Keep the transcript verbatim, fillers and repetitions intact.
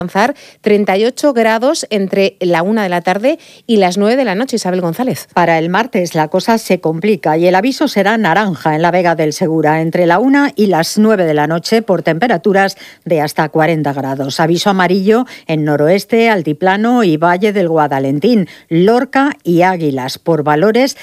alcanzar treinta y ocho grados entre la una de la tarde y las nueve de la noche. Isabel González. Para el martes la cosa se complica y el aviso será naranja en la Vega del Segura entre la una y las nueve de la noche por temperaturas de hasta cuarenta grados. Aviso amarillo en noroeste, altiplano y Valle del Guadalentín, Lorca y Águilas por valores